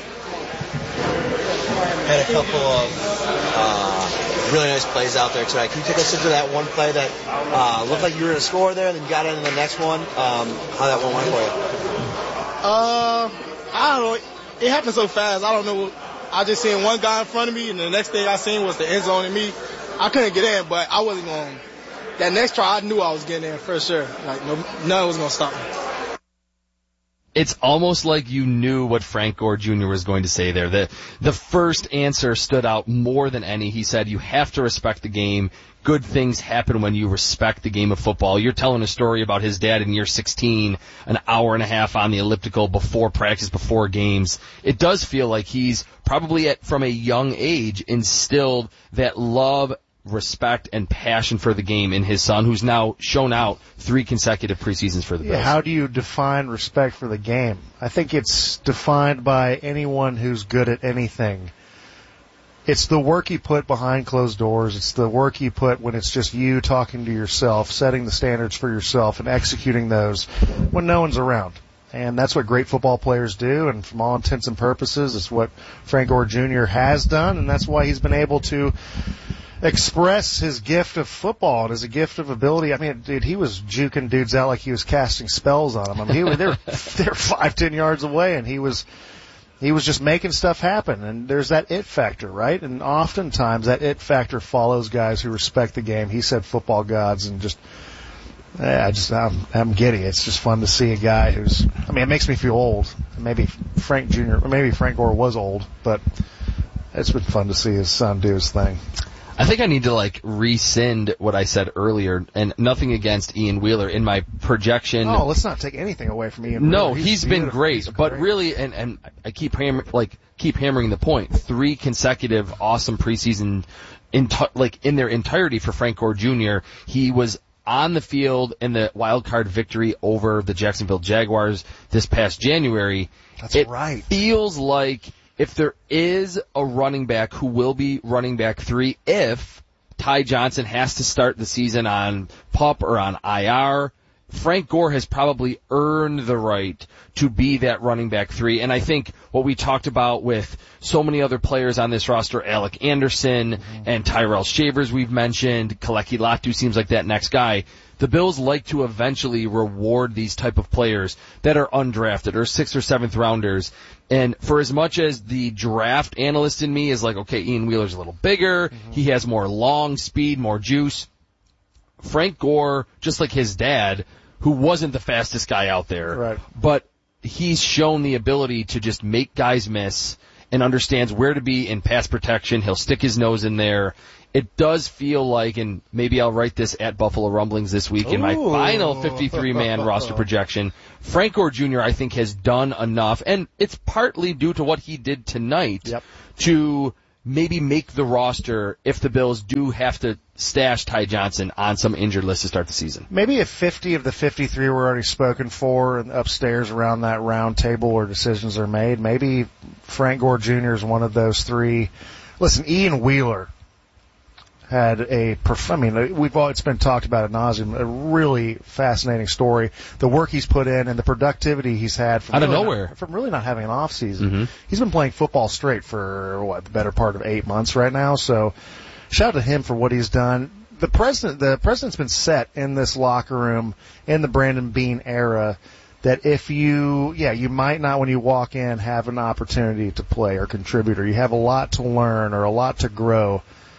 Had a couple of uh, really nice plays out there tonight. Can you take us into that one play that uh, looked like you were going to score there, and then you got into the next one? Um, how that one went for you? Uh, I don't know. It happened so fast. I don't know. I just seen one guy in front of me, and the next thing I seen was the end zone and me. I couldn't get in, but I wasn't going. That next try, I knew I was getting in for sure. Like no, none was going to stop me. It's almost like you knew what Frank Gore Junior was going to say there. The, the first answer stood out more than any. He said, you have to respect the game. Good things happen when you respect the game of football. You're telling a story about his dad in year sixteen, an hour and a half on the elliptical before practice, before games. It does feel like he's probably at, from a young age, instilled that love, respect, and passion for the game in his son, who's now shown out three consecutive preseasons for the Bills. Yeah, how do you define respect for the game? I think it's defined by anyone who's good at anything. It's the work you put behind closed doors. It's the work you put when it's just you talking to yourself, setting the standards for yourself, and executing those when no one's around. And that's what great football players do, and from all intents and purposes, it's what Frank Gore Junior has done, and that's why he's been able to express his gift of football and his gift of ability. I mean, dude, he was juking dudes out like he was casting spells on them. I mean, he was, they're, they're five, ten yards away, and he was, he was just making stuff happen. And there's that it factor, right? And oftentimes that it factor follows guys who respect the game. He said football gods, and just, yeah, I just, I'm, I'm giddy. It's just fun to see a guy who's, I mean, it makes me feel old. Maybe Frank Junior, or maybe Frank Gore was old, but it's been fun to see his son do his thing. I think I need to, like, rescind what I said earlier, and nothing against Ian Wheeler in my projection. Oh, let's not take anything away from Ian Wheeler. No, he's, he's been great, he's but great. really, and, and I keep hammer, like, keep hammering the point, three consecutive awesome preseason, in like, in their entirety for Frank Gore Junior He was on the field in the wild card victory over the Jacksonville Jaguars this past January. That's it right. feels like if there is a running back who will be running back three, if Ty Johnson has to start the season on PUP or on I R, Frank Gore has probably earned the right to be that running back three. And I think what we talked about with so many other players on this roster, Alec Anderson mm-hmm. and Tyrell Shavers we've mentioned, Kaleki Latu seems like that next guy. The Bills like to eventually reward these type of players that are undrafted or sixth or seventh rounders. And for as much as the draft analyst in me is like, okay, Ian Wheeler's a little bigger, mm-hmm. he has more long speed, more juice. Frank Gore, just like his dad, who wasn't the fastest guy out there, right. but he's shown the ability to just make guys miss and understands where to be in pass protection. He'll stick his nose in there. It does feel like, and maybe I'll write this at Buffalo Rumblings this week in my Ooh. final fifty-three man roster projection. Frank Gore Junior I think has done enough, and it's partly due to what he did tonight yep. to maybe make the roster if the Bills do have to stash Ty Johnson on some injured list to start the season. Maybe if fifty of the fifty-three were already spoken for and upstairs around that round table where decisions are made, maybe Frank Gore Junior is one of those three. Listen, Ian Wheeler had a, I mean, we've all, it's been talked about ad nauseum, a really fascinating story. The work he's put in and the productivity he's had from out of really nowhere, not, from really not having an off season. Mm-hmm. He's been playing football straight for what the better part of eight months right now. So, shout out to him for what he's done. The president, the president's been set in this locker room in the Brandon Beane era. That if you, yeah, you might not when you walk in have an opportunity to play or contribute, or you have a lot to learn or a lot to grow.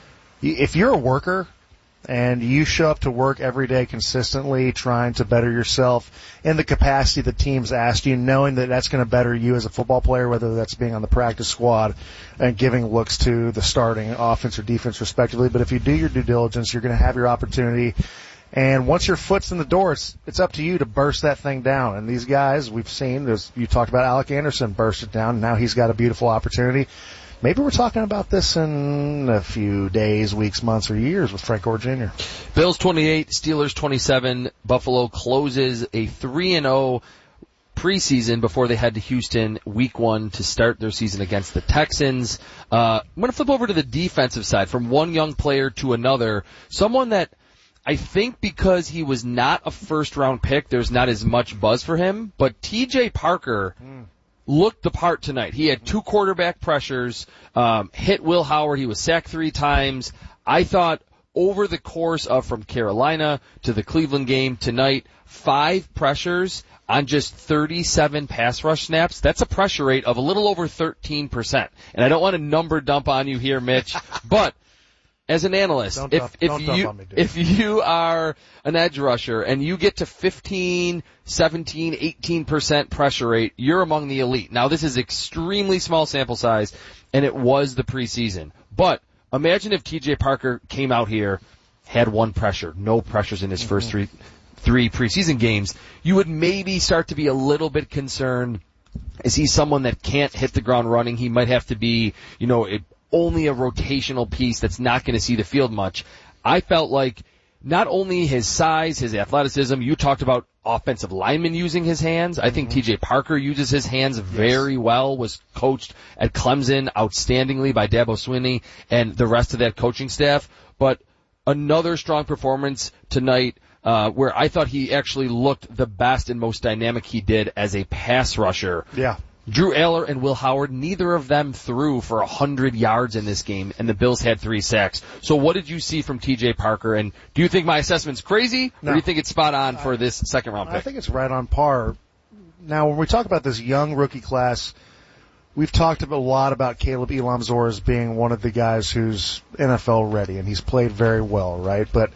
If you're a worker and you show up to work every day consistently trying to better yourself in the capacity the team's asked you, knowing that that's going to better you as a football player, whether that's being on the practice squad and giving looks to the starting offense or defense respectively, but if you do your due diligence, you're going to have your opportunity. And once your foot's in the door, it's, it's up to you to burst that thing down. And these guys, we've seen, there's, you talked about Alec Anderson burst it down, and now he's got a beautiful opportunity. Maybe we're talking about this in a few days, weeks, months, or years with Frank Gore Junior Bills twenty-eight, Steelers twenty-seven. Buffalo closes a three and oh preseason before they head to Houston week one to start their season against the Texans. Uh, I'm going to flip over to the defensive side from one young player to another. Someone that I think because he was not a first-round pick, there's not as much buzz for him, but T J Parker mm. looked the part tonight. He had two quarterback pressures, um, hit Will Howard. He was sacked three times. I thought over the course of from Carolina to the Cleveland game tonight, five pressures on just thirty-seven pass rush snaps. That's a pressure rate of a little over thirteen percent. And I don't want to number dump on you here, Mitch, but as an analyst, don't if, dump, if don't you, dump on me, dude. if you are an edge rusher and you get to fifteen, seventeen, eighteen percent pressure rate, you're among the elite. Now this is extremely small sample size and it was the preseason. But imagine if T J Parker came out here, had one pressure, no pressures in his mm-hmm. first three, three preseason games. You would maybe start to be a little bit concerned. Is he someone that can't hit the ground running? He might have to be, you know, a, only a rotational piece that's not going to see the field much. I felt like not only his size, his athleticism, you talked about offensive linemen using his hands. I think mm-hmm. T J Parker uses his hands very yes. well, was coached at Clemson outstandingly by Dabo Swinney and the rest of that coaching staff. But another strong performance tonight uh, where I thought he actually looked the best and most dynamic he did as a pass rusher. Yeah. Drew Aller and Will Howard, neither of them threw for one hundred yards in this game, and the Bills had three sacks. So what did you see from T J Parker, and do you think my assessment's crazy, no. or do you think it's spot on for this second-round pick? I think it's right on par. Now, when we talk about this young rookie class, we've talked a lot about Caleb Elamzor as being one of the guys who's N F L ready, and he's played very well, right? But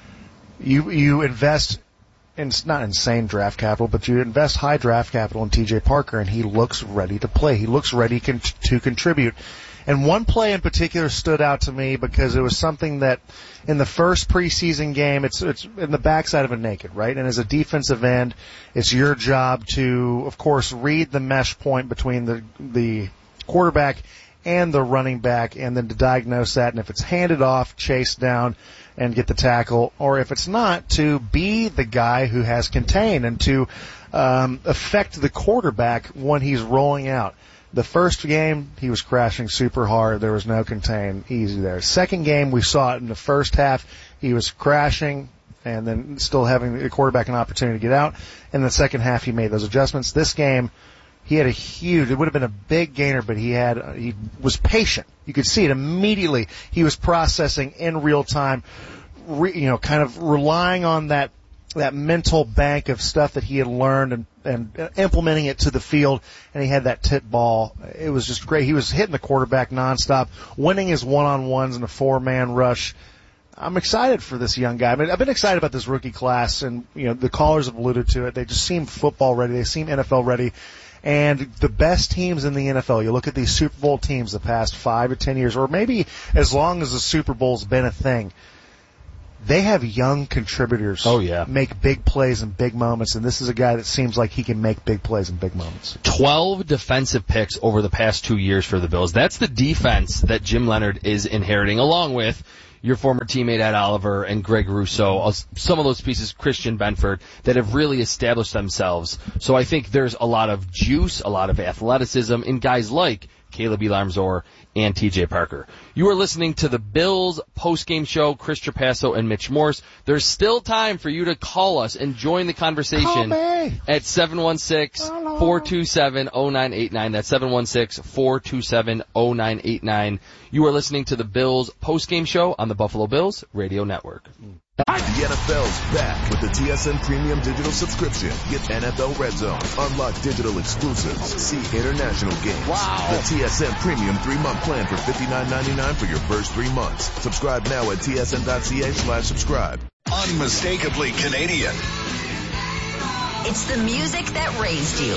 you you invest in, not insane draft capital, but you invest high draft capital in T J Parker, and he looks ready to play. He looks ready con- to contribute. And one play in particular stood out to me because it was something that in the first preseason game, it's it's in the backside of a naked, right? And as a defensive end, it's your job to, of course, read the mesh point between the the quarterback and the running back, and then to diagnose that. And if it's handed off, chase down, and get the tackle, or if it's not, to be the guy who has contain and to um, affect the quarterback when he's rolling out. The first game, he was crashing super hard. There was no contain. Easy there. Second game, we saw it in the first half. He was crashing, and then still having the quarterback an opportunity to get out. In the second half, he made those adjustments. This game, he had a huge, it would have been a big gainer, but he had, he was patient. You could see it immediately. He was processing in real time, re, you know, kind of relying on that, that mental bank of stuff that he had learned and, and implementing it to the field, and he had that tip ball. It was just great. He was hitting the quarterback nonstop, winning his one-on-ones in a four-man rush. I'm excited for this young guy. I mean, I've been excited about this rookie class, and, you know, the callers have alluded to it. They just seem football ready. They seem N F L ready. And the best teams in the N F L, you look at these Super Bowl teams the past five or ten years, or maybe as long as the Super Bowl's been a thing, they have young contributors. Oh, yeah. Make big plays in big moments, and this is a guy that seems like he can make big plays in big moments. twelve defensive picks over the past two years for the Bills. That's the defense that Jim Leonhard is inheriting, along with your former teammate Ed Oliver and Greg Rousseau, some of those pieces, Christian Benford, that have really established themselves. So I think there's a lot of juice, a lot of athleticism in guys like Caleb Elarmzor and T J Parker. You are listening to the Bills post-game show, Chris Trapasso and Mitch Morse. There's still time for you to call us and join the conversation at seven one six, four two seven, zero nine eight nine. That's seven one six, four two seven, zero nine eight nine. You are listening to the Bills post-game show on the Buffalo Bills Radio Network. The N F L's back with the T S N Premium Digital Subscription. Get N F L Red Zone, unlock digital exclusives, see international games. Wow. The T S N Premium three-month plan for fifty-nine ninety-nine for your first three months. Subscribe now at tsn.ca slash subscribe. Unmistakably Canadian. It's the music that raised you.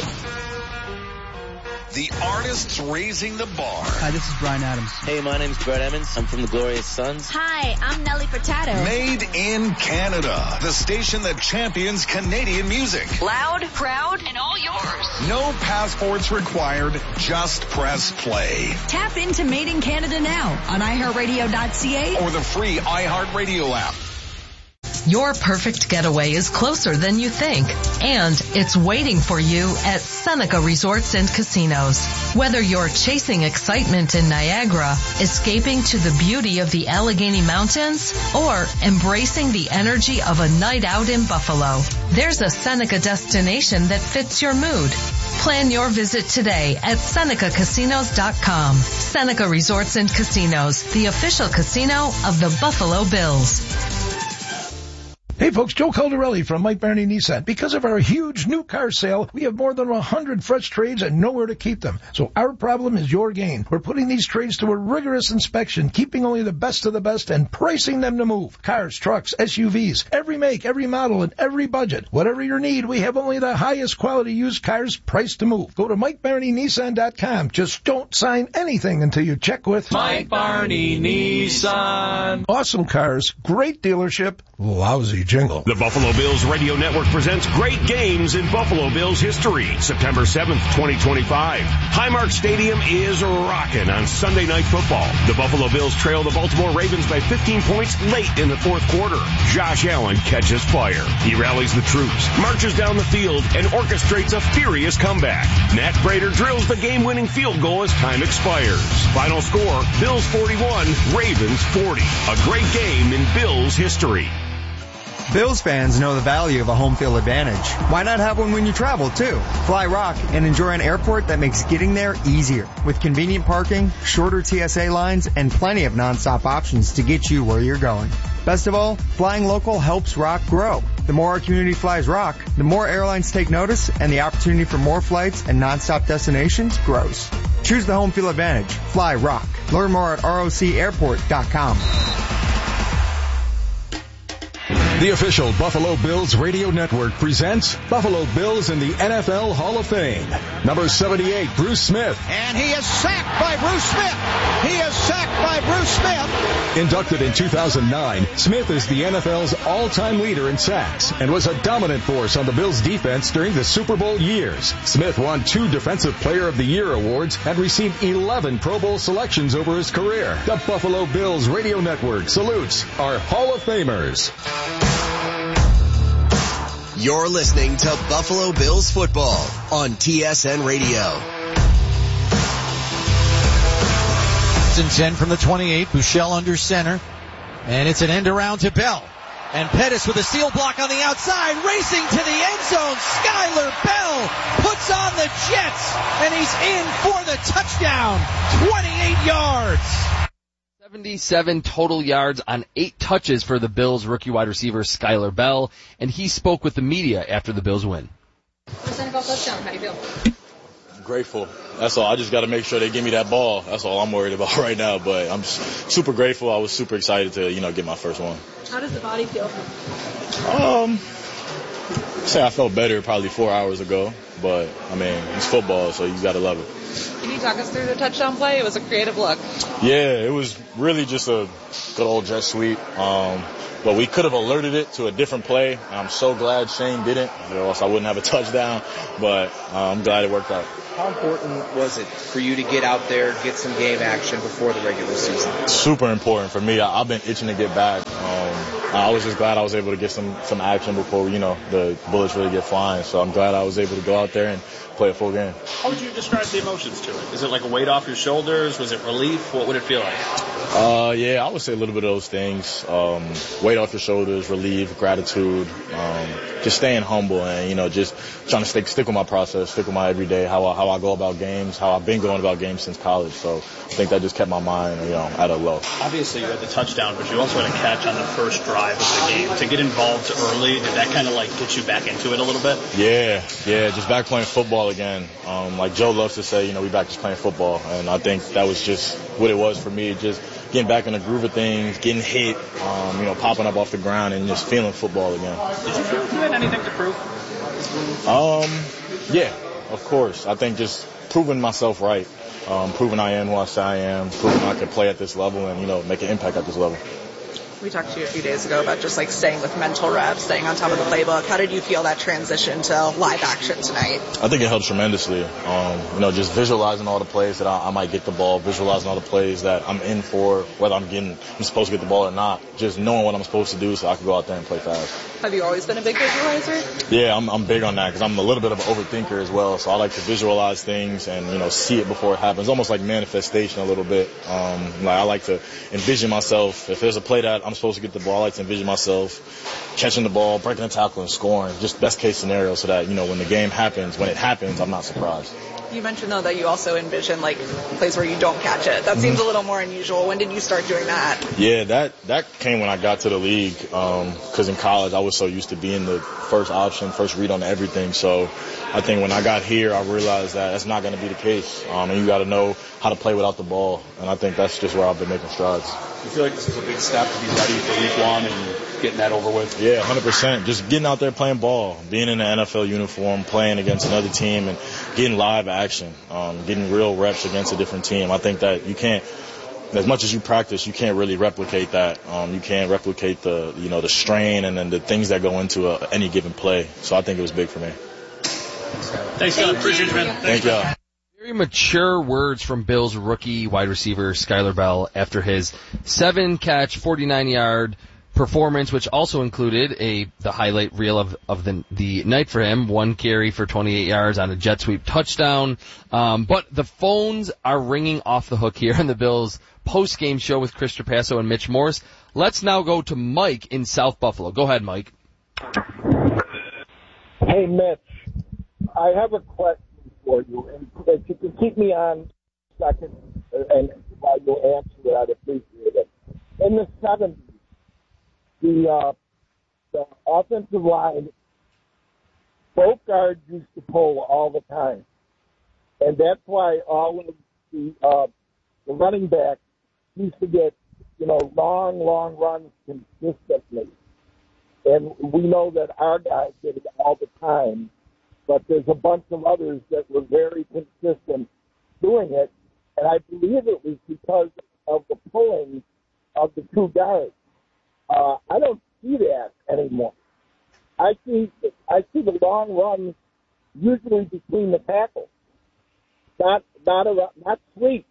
The artists raising the bar. Hi, this is Brian Adams. Hey, my name's Brett Emmons. I'm from the Glorious Sons. Hi, I'm Nelly Furtado. Made in Canada. The station that champions Canadian music. Loud, proud, and all yours. No passports required. Just press play. Tap into Made in Canada now on i heart radio dot c a or the free iHeartRadio app. Your perfect getaway is closer than you think, and it's waiting for you at Seneca Resorts and Casinos. Whether you're chasing excitement in Niagara, escaping to the beauty of the Allegheny Mountains, or embracing the energy of a night out in Buffalo, there's a Seneca destination that fits your mood. Plan your visit today at Seneca Casinos dot com. Seneca Resorts and Casinos, the official casino of the Buffalo Bills. Hey folks, Joe Caldarelli from Mike Barney Nissan. Because of our huge new car sale, we have more than one hundred fresh trades and nowhere to keep them. So our problem is your gain. We're putting these trades to a rigorous inspection, keeping only the best of the best and pricing them to move. Cars, trucks, S U Vs, every make, every model, and every budget. Whatever your need, we have only the highest quality used cars priced to move. Go to Mike Barney Nissan dot com. Just don't sign anything until you check with Mike Barney Nissan. Awesome cars, great dealership, lousy jingle. The Buffalo Bills Radio Network presents Great Games in Buffalo Bills History, September seventh, twenty twenty-five. Highmark Stadium is rocking on Sunday Night Football. The Buffalo Bills trail the Baltimore Ravens by fifteen points late in the fourth quarter. Josh Allen catches fire. He rallies the troops, marches down the field, and orchestrates a furious comeback. Matt Prater drills the game-winning field goal as time expires. Final score, Bills forty-one, Ravens forty. A great game in Bills history. Bills fans know the value of a home field advantage. Why not have one when you travel, too? Fly Rock and enjoy an airport that makes getting there easier, with convenient parking, shorter T S A lines, and plenty of nonstop options to get you where you're going. Best of all, flying local helps Rock grow. The more our community flies Rock, the more airlines take notice, and the opportunity for more flights and nonstop destinations grows. Choose the home field advantage. Fly Rock. Learn more at R O C airport dot com. The official Buffalo Bills Radio Network presents Buffalo Bills in the N F L Hall of Fame. Number seventy-eight, Bruce Smith. And he is sacked by Bruce Smith. He is sacked by Bruce Smith. Inducted in two thousand nine, Smith is the N F L's all-time leader in sacks and was a dominant force on the Bills' defense during the Super Bowl years. Smith won two Defensive Player of the Year awards and received eleven Pro Bowl selections over his career. The Buffalo Bills Radio Network salutes our Hall of Famers. You're listening to Buffalo Bills football on T S N Radio. It's in ten from the twenty-eight. Buechele under center. And it's an end around to Bell. And Pettis with a seal block on the outside, racing to the end zone. Skyler Bell puts on the Jets, and he's in for the touchdown. twenty-eight yards. seventy-seven total yards on eight touches for the Bills rookie wide receiver Skyler Bell, and he spoke with the media after the Bills win. First N F L touchdown, how do you feel? Grateful. That's all. I just got to make sure they give me that ball. That's all I'm worried about right now. But I'm super grateful. I was super excited to, you know, get my first one. How does the body feel? Um, say I felt better probably four hours ago. But I mean, it's football, so you got to love it. Can you talk us through the touchdown play? It was a creative look. Yeah, it was really just a good old jet sweep. Um, but we could have alerted it to a different play. I'm so glad Shane didn't, or else I wouldn't have a touchdown. But uh, I'm glad it worked out. How important was it for you to get out there, get some game action before the regular season? Super important for me. I, I've been itching to get back. Um, I was just glad I was able to get some, some action before, you know, the bullets really get flying. So I'm glad I was able to go out there and play a full game. How would you describe the emotions to it? Is it like a weight off your shoulders? Was it relief? What would it feel like? Uh, yeah, I would say a little bit of those things. Um, weight off your shoulders, relief, gratitude, um, just staying humble and, you know, just trying to stick, stick with my process, stick with my everyday, how I, how I go about games, how I've been going about games since college. So I think that just kept my mind, you know, at a low. Obviously you had the touchdown, but you also had a catch on the first drive of the game. To get involved early, did that kind of like get you back into it a little bit? Yeah, yeah, just back playing football again. Um, like Joe loves to say, you know, we back just playing football. And I think that was just what it was for me, just getting back in the groove of things, getting hit, um, you know, popping up off the ground and just feeling football again. Did you feel like you had anything to prove? Um, yeah, of course. I think just proving myself right, um, proving I am who I say I am, proving I can play at this level and, you know, make an impact at this level. We talked to you a few days ago about just like staying with mental reps, staying on top of the playbook. How did you feel that transition to live action tonight? I think it helped tremendously. Um, you know, just visualizing all the plays that I, I might get the ball, visualizing all the plays that I'm in for, whether I'm getting, I'm supposed to get the ball or not. Just knowing what I'm supposed to do so I can go out there and play fast. Have you always been a big visualizer? Yeah, I'm, I'm big on that because I'm a little bit of an overthinker as well. So I like to visualize things and, you know, see it before it happens. Almost like manifestation a little bit. Um, like I like to envision myself. If there's a play that I'm supposed to get the ball, I like to envision myself catching the ball, breaking the tackle, and scoring. Just best case scenario so that, you know, when the game happens, when it happens, I'm not surprised. You mentioned, though, that you also envision, like, plays where you don't catch it. That mm-hmm. seems a little more unusual. When did you start doing that? Yeah, that, that came when I got to the league, because um, in college I was so used to being the first option, first read on everything. So I think when I got here, I realized that that's not going to be the case. Um, and you got to know how to play without the ball. And I think that's just where I've been making strides. You feel like this is a big step to be ready for week one and getting that over with? Yeah, one hundred percent. Just getting out there playing ball, being in the N F L uniform, playing against another team, and getting live action, um, getting real reps against a different team. I think that you can't, as much as you practice, you can't really replicate that. Um, you can't replicate the, you know, the strain and then the things that go into a, any given play. So I think it was big for me. Thanks, John. Appreciate you, man. Thank you. Very mature words from Bills rookie wide receiver Skyler Bell after his seven catch, forty-nine yard performance, which also included a the highlight reel of of the the night for him. One carry for twenty-eight yards on a jet sweep touchdown. Um, but the phones are ringing off the hook here on the Bills post game show with Chris Trapasso and Mitch Morse. Let's now go to Mike in South Buffalo. Go ahead, Mike. Hey, Mitch. I have a question for you, and if you can keep me on a second and while you answer it, I'd appreciate it. In the seventies, the, uh, the offensive line, both guards used to pull all the time, and that's why all of the, uh, the running backs used to get, you know, long, long runs consistently. And we know that our guys did it all the time. But there's a bunch of others that were very consistent doing it, and I believe it was because of the pulling of the two guards. Uh, I don't see that anymore. I see I see the long runs usually between the tackles, not not a, not sweep.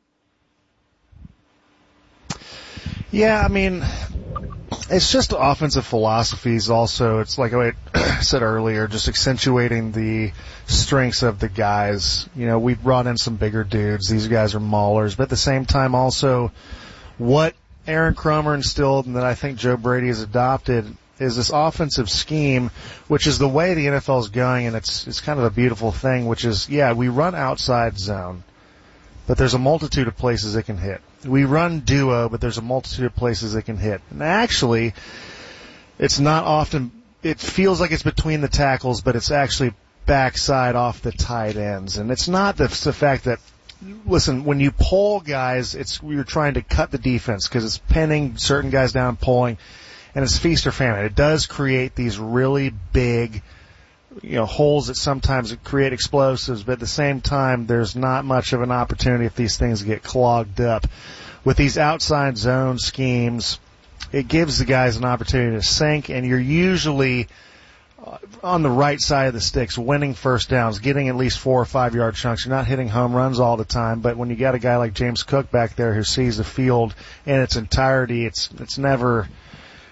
Yeah, I mean, it's just offensive philosophies also. It's like I said earlier, just accentuating the strengths of the guys. You know, we brought in some bigger dudes. These guys are maulers. But at the same time also, what Aaron Cromer instilled and that I think Joe Brady has adopted is this offensive scheme, which is the way the N F L is going, and it's it's kind of a beautiful thing, which is, yeah, we run outside zone, but there's a multitude of places it can hit. We run duo, but there's a multitude of places it can hit. And actually, it's not often, it feels like it's between the tackles, but it's actually backside off the tight ends. And it's not the, the fact that, listen, when you pull guys, it's you're trying to cut the defense because it's pinning certain guys down, pulling, and it's feast or famine. It does create these really big, you know, holes that sometimes create explosives, but at the same time, there's not much of an opportunity if these things get clogged up. With these outside zone schemes, it gives the guys an opportunity to sink, and you're usually on the right side of the sticks, winning first downs, getting at least four or five yard chunks. You're not hitting home runs all the time, but when you got a guy like James Cook back there who sees the field in its entirety, it's it's never